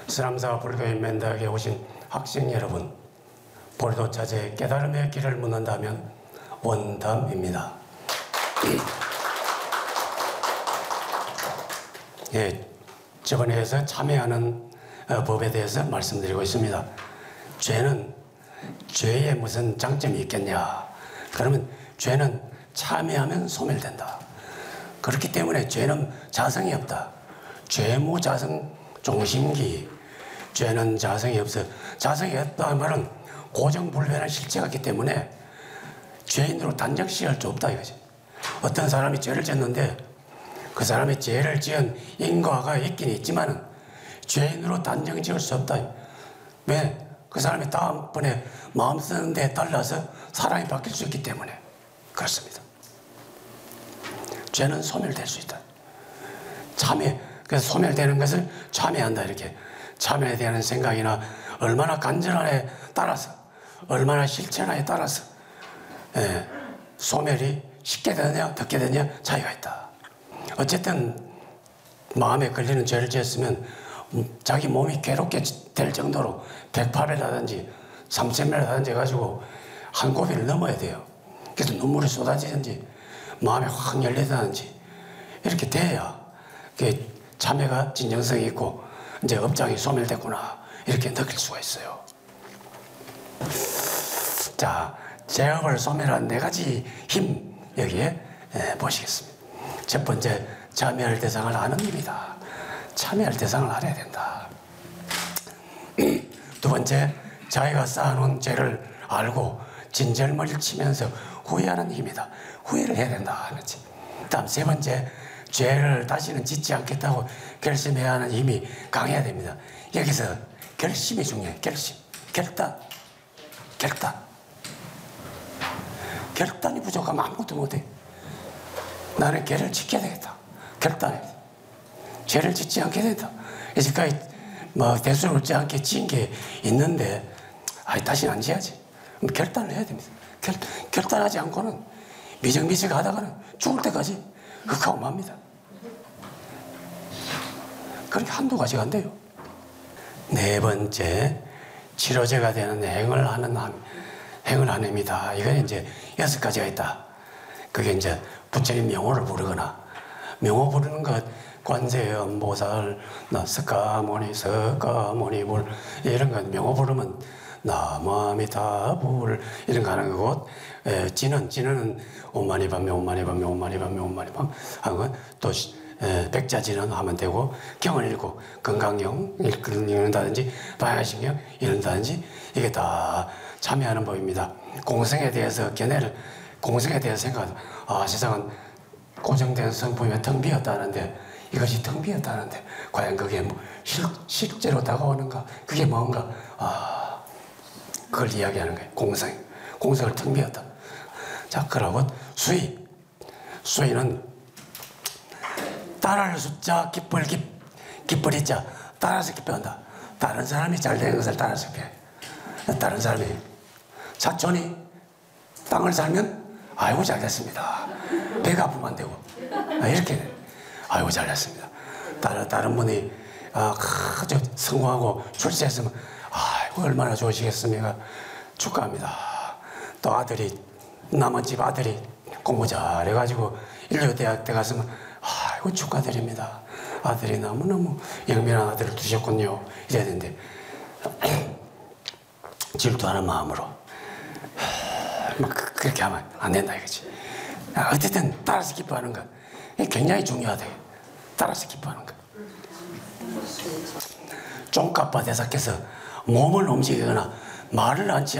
서남사 불교의 맨덕에 오신 학생 여러분, 불도차제 깨달음의 길을 묻는다면 원담입니다. 예, 저번에 해서 참여하는 법에 대해서 말씀드리고 있습니다. 죄에 무슨 장점이 있겠냐? 그러면 죄는 참여하면 소멸된다. 그렇기 때문에 죄는 자성이 없다. 죄무자성 종심기. 죄는 자성이 없어. 자성이 없다는 말은 고정불변한 실체가 있기 때문에 죄인으로 단정시할 수 없다 이거지. 어떤 사람이 죄를 졌는데 그 사람이 죄를 지은 인과가 있긴 있지만은 죄인으로 단정 지을 수 없다. 왜? 그 사람이 다음번에 마음 쓰는 데 따라서 사람이 바뀔 수 있기 때문에 그렇습니다. 죄는 소멸될 수 있다. 그래서 소멸되는 것을 참여한다. 이렇게 참여에 대한 생각이나 얼마나 간절하냐에 따라서, 얼마나 실천하에 따라서 소멸이 쉽게 되느냐 어떻게 되느냐 차이가 있다. 어쨌든 마음에 걸리는 죄를 지었으면 자기 몸이 괴롭게 될 정도로 108회라든지 3000회라든지 해가지고 한 고비를 넘어야 돼요. 그래서 눈물이 쏟아지든지 마음이 확 열리다든지 이렇게 돼야 참회가 진정성이 있고 이제 업장이 소멸됐구나 이렇게 느낄 수가 있어요. 자, 죄업을 소멸한 4가지 힘 여기에 보시겠습니다. 첫 번째, 참여할 대상을 아는 힘이다. 참여할 대상을 알아야 된다. 두 번째, 자기가 쌓아놓은 죄를 알고 진절머리를 치면서 후회하는 힘이다. 후회를 해야 된다. 다음 세 번째, 죄를 다시는 짓지 않겠다고 결심해야 하는 힘이 강해야 됩니다. 여기서 결심이 중요해요. 결심, 결단이 부족하면 아무것도 못해. 나는 죄를 지켜야 되겠다. 결단해. 죄를 짓지 않게 된다. 이제까지 대수를 얻지 않게 지은 게 있는데 다시는 안 지어야지. 결단을 해야 됩니다. 결단하지 않고는 미적미적 하다가는 죽을 때까지 흑하고 맙니다. 그렇게 한두 가지가 안 돼요. 네 번째, 치료제가 되는 행을 하는 힘이다. 이건 이제 6가지가 있다. 그게 이제 부처님 명호를 부르거나, 명호 부르는 것, 관세음보살, 석가모니, 석가모니불, 이런 거 명호 부르면 나무아미타불 이런 거 하는 거고, 진은 옴마니밤메 옴마니밤메 옴마니밤메 옴마니밤 하는 건 또 백자진은 하면 되고, 경을 읽고 건강경 읽는다든지 바야신경 읽는다든지 이게 다 참여하는 법입니다. 공성에 대해서 공성에 대해서 생각하다. 세상은 고정된 성품이 텅 비었다는데, 이것이 텅 비었다는데 과연 그게 실제로 다가오는가? 그게 뭔가? 그걸 이야기하는 거예요. 공성을 텅 비었다. 자, 그러고 수의는 따라할 숫자, 기쁠이 자, 따라서 기뻐한다. 다른 사람이 잘 되는 것을 따라서 기뻐해. 다른 사람이 사촌이 땅을 살면 아이고 잘 됐습니다. 배가 아프면 안 되고 이렇게 아이고 잘 됐습니다. 다른 분이 아주 성공하고 출세했으면 아이고 얼마나 좋으시겠습니까? 축하합니다. 또 남은 집 아들이 공부 잘해가지고 인류대학 때 갔으면 아이고 축하드립니다. 아들이 너무너무 영민한 아들을 두셨군요. 이래야 되는데 질투하는 마음으로 그렇게 하면 안 된다 이거지. 어쨌든 따라서 기뻐하는 것 굉장히 중요하다. 따라서 기뻐하는 것. 쫑까빠 대사께서 몸을 움직이거나 말을 않지